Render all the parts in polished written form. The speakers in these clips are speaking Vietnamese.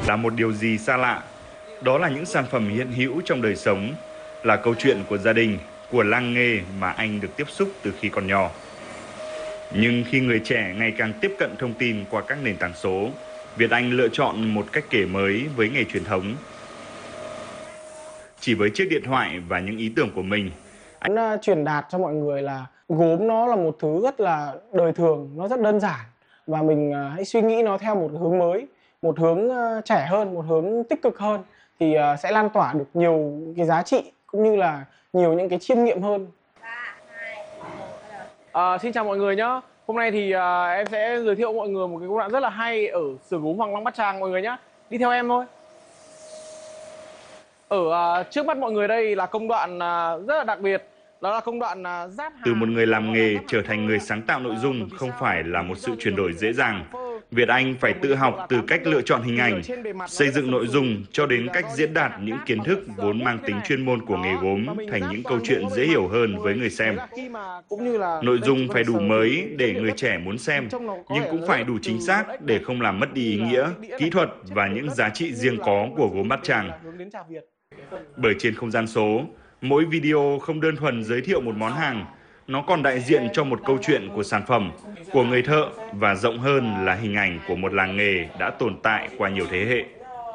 là một điều gì xa lạ. Đó là những sản phẩm hiện hữu trong đời sống, là câu chuyện của gia đình, của làng nghề mà anh được tiếp xúc từ khi còn nhỏ. Nhưng khi người trẻ ngày càng tiếp cận thông tin qua các nền tảng số, Việt Anh lựa chọn một cách kể mới với nghề truyền thống. Chỉ với chiếc điện thoại và những ý tưởng của mình, anh truyền đạt cho mọi người là gốm nó là một thứ rất là đời thường, nó rất đơn giản và mình hãy suy nghĩ nó theo một hướng mới, một hướng trẻ hơn, một hướng tích cực hơn thì sẽ lan tỏa được nhiều cái giá trị cũng như là nhiều những cái chiêm nghiệm hơn. Xin chào mọi người nhá. Hôm nay thì em sẽ giới thiệu mọi người một cái công đoạn rất là hay ở xưởng gốm Hoàng Long Bát Tràng mọi người nhá. Đi theo em thôi. Ở trước mắt mọi người đây là công đoạn rất là đặc biệt. Đó là công đoạn ráp hàng. Từ một người làm nghề trở thành người sáng tạo nội dung không phải là một sự chuyển đổi dễ dàng. Việt Anh phải tự học từ cách lựa chọn hình ảnh, xây dựng nội dung cho đến cách diễn đạt những kiến thức vốn mang tính chuyên môn của nghề gốm thành những câu chuyện dễ hiểu hơn với người xem. Nội dung phải đủ mới để người trẻ muốn xem, nhưng cũng phải đủ chính xác để không làm mất đi ý nghĩa, kỹ thuật và những giá trị riêng có của gốm Bát Tràng. Bởi trên không gian số, mỗi video không đơn thuần giới thiệu một món hàng, nó còn đại diện cho một câu chuyện của sản phẩm, của người thợ và rộng hơn là hình ảnh của một làng nghề đã tồn tại qua nhiều thế hệ.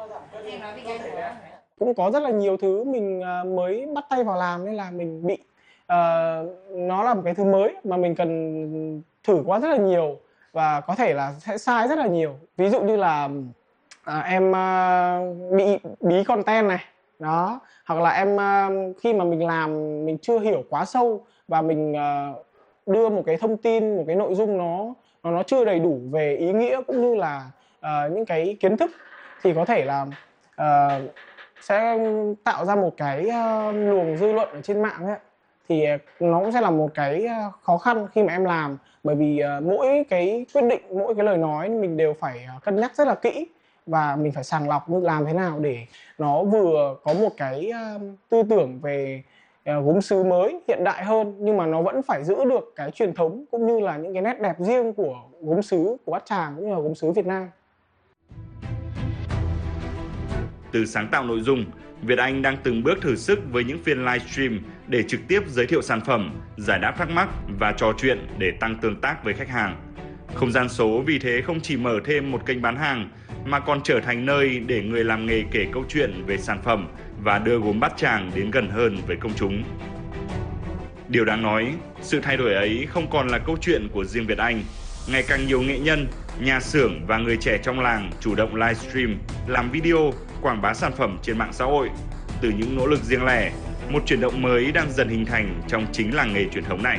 Cũng có rất là nhiều thứ mình mới bắt tay vào làm nên là mình bị nó là một cái thứ mới mà mình cần thử qua rất là nhiều và có thể là sẽ sai rất là nhiều. Ví dụ như là em bị bí content này, đó, hoặc là em khi mà mình làm mình chưa hiểu quá sâu và mình đưa một cái thông tin, một cái nội dung nó chưa đầy đủ về ý nghĩa cũng như là những cái kiến thức thì có thể là sẽ tạo ra một cái luồng dư luận ở trên mạng ấy. Thì nó cũng sẽ là một cái khó khăn khi mà em làm, bởi vì mỗi cái quyết định, mỗi cái lời nói mình đều phải cân nhắc rất là kỹ và mình phải sàng lọc làm thế nào để nó vừa có một cái tư tưởng về gốm sứ mới hiện đại hơn nhưng mà nó vẫn phải giữ được cái truyền thống cũng như là những cái nét đẹp riêng của gốm sứ của Bát Tràng cũng như là gốm sứ Việt Nam. Từ sáng tạo nội dung, Việt Anh đang từng bước thử sức với những phiên livestream để trực tiếp giới thiệu sản phẩm, giải đáp thắc mắc và trò chuyện để tăng tương tác với khách hàng. Không gian số vì thế không chỉ mở thêm một kênh bán hàng mà còn trở thành nơi để người làm nghề kể câu chuyện về sản phẩm và đưa gốm Bát Tràng đến gần hơn với công chúng. Điều đáng nói, sự thay đổi ấy không còn là câu chuyện của riêng Việt Anh. Ngày càng nhiều nghệ nhân, nhà xưởng và người trẻ trong làng chủ động livestream, làm video, quảng bá sản phẩm trên mạng xã hội. Từ những nỗ lực riêng lẻ, một chuyển động mới đang dần hình thành trong chính làng nghề truyền thống này.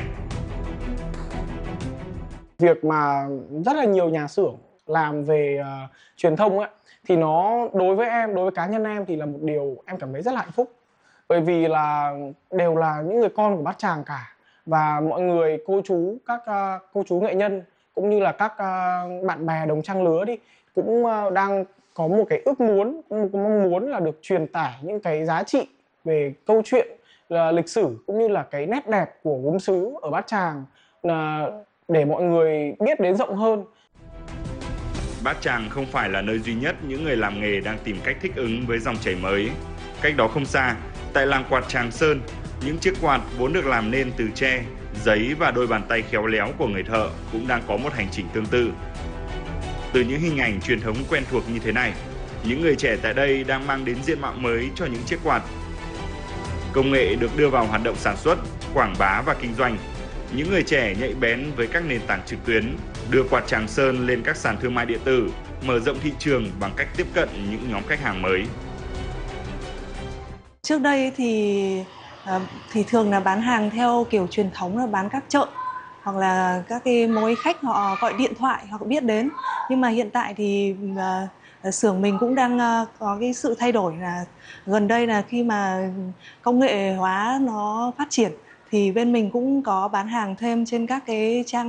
Việc mà rất là nhiều nhà xưởng làm về truyền thông ấy, thì nó đối với em, đối với cá nhân em thì là một điều em cảm thấy rất là hạnh phúc. Bởi vì là đều là những người con của Bát Tràng cả. Và mọi người, cô chú, các cô chú nghệ nhân cũng như là các bạn bè đồng trang lứa đi cũng đang có một cái ước muốn, một cái mong muốn là được truyền tải những cái giá trị về câu chuyện lịch sử cũng như là cái nét đẹp của gốm sứ ở Bát Tràng để mọi người biết đến rộng hơn. Bát Tràng không phải là nơi duy nhất những người làm nghề đang tìm cách thích ứng với dòng chảy mới. Cách đó không xa, tại làng quạt Tràng Sơn, những chiếc quạt vốn được làm nên từ tre, giấy và đôi bàn tay khéo léo của người thợ cũng đang có một hành trình tương tự. Từ những hình ảnh truyền thống quen thuộc như thế này, những người trẻ tại đây đang mang đến diện mạo mới cho những chiếc quạt. Công nghệ được đưa vào hoạt động sản xuất, quảng bá và kinh doanh. Những người trẻ nhạy bén với các nền tảng trực tuyến, đưa quạt Tràng Sơn lên các sàn thương mại điện tử, mở rộng thị trường bằng cách tiếp cận những nhóm khách hàng mới. Trước đây thì thường là bán hàng theo kiểu truyền thống là bán các chợ hoặc là các cái mối khách họ gọi điện thoại họ biết đến. Nhưng mà hiện tại thì xưởng mình cũng đang có cái sự thay đổi là gần đây là khi mà công nghệ hóa nó phát triển thì bên mình cũng có bán hàng thêm trên các cái trang